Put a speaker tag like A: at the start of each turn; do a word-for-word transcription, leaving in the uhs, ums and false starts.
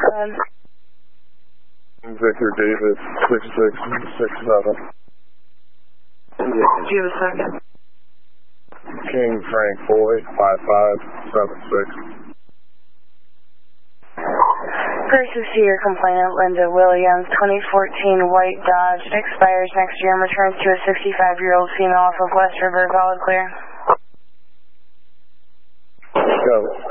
A: ahead.
B: Victor David, six six six seven.
A: Do you have a second?
B: King Frank Boy, five five seven six.
A: Pursues to your complainant, Linda Williams, twenty fourteen white Dodge, expires next year and returns to a sixty-five-year-old female off of West River, valid clear.
B: Go.